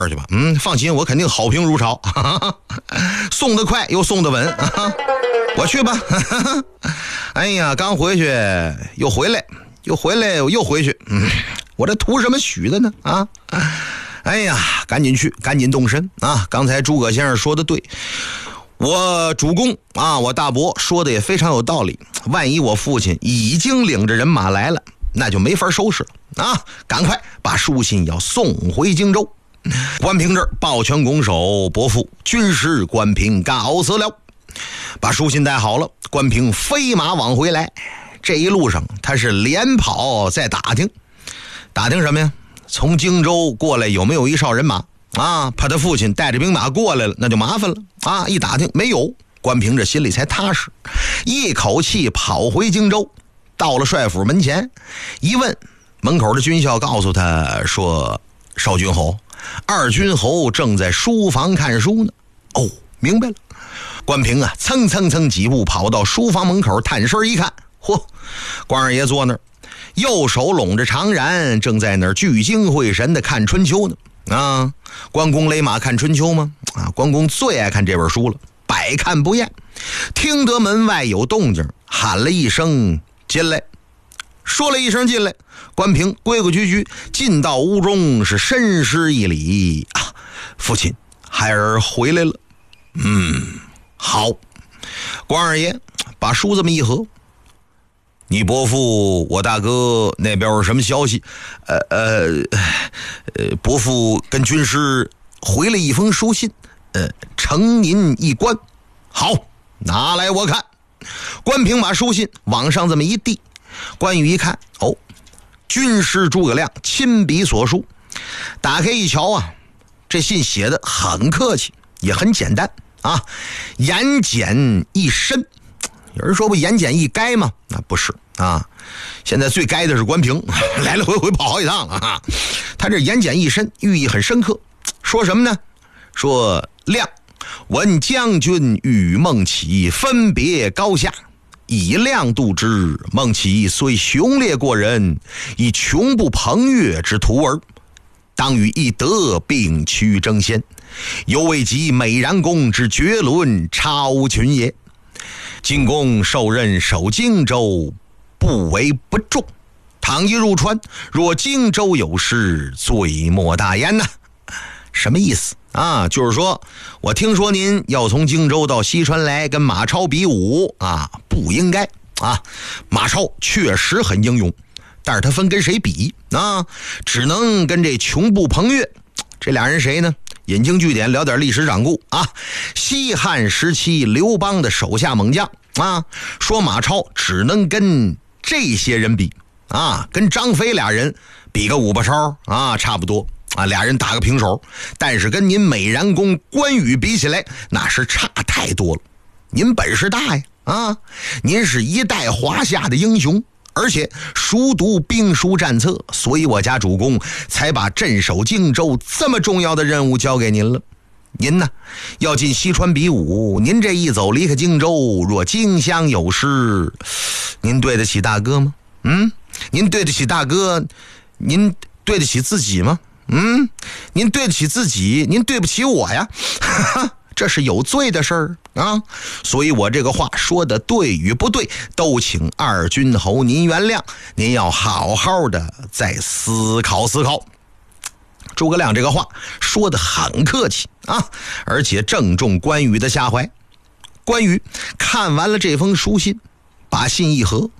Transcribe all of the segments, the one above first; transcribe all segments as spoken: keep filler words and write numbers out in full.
去吧。嗯，放心，我肯定好评如潮，哈哈，送得快又送得稳，啊，我去吧。哈哈，哎呀，刚回去又回来，又回来又回去，嗯，我这图什么许的呢？啊，哎呀，赶紧去，赶紧动身啊！刚才诸葛先生说的对，我主公啊，我大伯说的也非常有道理。万一我父亲已经领着人马来了，那就没法收拾了啊！赶快把书信要送回荆州。关平这儿抱拳拱手，伯父军师关平告辞了。把书信带好了，关平飞马往回来。这一路上他是连跑在打听，打听什么呀？从荆州过来有没有一哨人马啊？怕他父亲带着兵马过来了，那就麻烦了啊！一打听没有，关平这心里才踏实，一口气跑回荆州。到了帅府门前一问，门口的军校告诉他说，少军侯，二军侯正在书房看书呢。哦，明白了。关平啊，蹭蹭蹭几步跑到书房门口，探身一看，嚯，关二爷坐那儿，右手拢着长髯，正在那儿聚精会神的看春秋呢。啊，关公勒马看春秋吗？啊，关公最爱看这本书了，百看不厌。听得门外有动静，喊了一声进来，说了一声进来，关平规规矩矩进到屋中，是深施一礼啊，父亲，孩儿回来了。嗯，好。关二爷把书这么一合，你伯父我大哥那边有什么消息？呃呃呃，伯父跟军师回了一封书信，呃，承您一官。好，拿来我看。关平把书信往上这么一递，关羽一看，哦，军师诸葛亮亲笔所书。打开一瞧啊，这信写的很客气，也很简单啊，言简意深。有人说不言简意赅吗？那不是啊，现在最该的是关平，来来回回跑好几趟了啊。他这言简意深，寓意很深刻。说什么呢？说亮闻将军与孟起分别高下，以亮度之，孟起虽雄烈过人，以穷不朋越之徒儿，当与一德并驱争先，犹未及美髯公之绝伦超群也。进公受任守荆州，不为不重，倘一入川，若荆州有事，罪莫大焉呐。什么意思啊？就是说我听说您要从荆州到西川来跟马超比武啊，不应该啊。马超确实很英勇，但是他分跟谁比啊？只能跟这穷部彭越。这俩人谁呢？引经据典，聊点历史掌故啊。西汉时期刘邦的手下猛将啊，说马超只能跟这些人比啊，跟张飞俩人比个五八超啊，差不多啊，俩人打个平手。但是跟您美髯公关羽比起来，那是差太多了。您本事大呀啊，您是一代华夏的英雄，而且熟读兵书战策，所以我家主公才把镇守荆州这么重要的任务交给您了。您呢，要进西川比武，您这一走离开荆州，若荆襄有失，您对得起大哥吗？嗯，您对得起大哥，您对得起自己吗？嗯，您对得起自己，您对不起我呀。哈哈，这是有罪的事儿啊，所以我这个话说的对与不对，都请二军侯您原谅，您要好好的再思考思考。诸葛亮这个话说的很客气啊，而且正中关羽的下怀。关羽看完了这封书信，把信一合，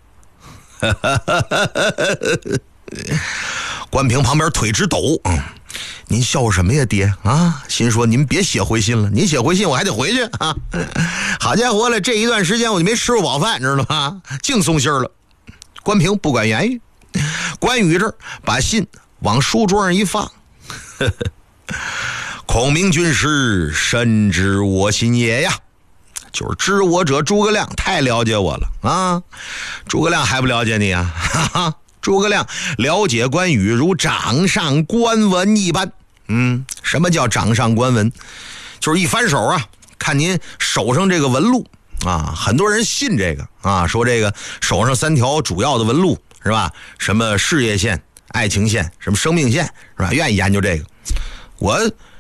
关平旁边腿直抖，嗯，您笑什么呀爹啊？心说您别写回信了，您写回信我还得回去啊。好家伙了，这一段时间我就没吃过饱饭，知道吗？净松心了。关平不管言语，关羽这儿把信往书桌上一放，孔明军师深知我心也呀，就是知我者诸葛亮太了解我了啊。诸葛亮还不了解你啊？哈哈，诸葛亮了解关羽如掌上观文一般。嗯，什么叫掌上观文？就是一翻手啊，看您手上这个纹路啊，很多人信这个啊，说这个手上三条主要的纹路是吧？什么事业线、爱情线，什么生命线是吧？愿意研究这个。 我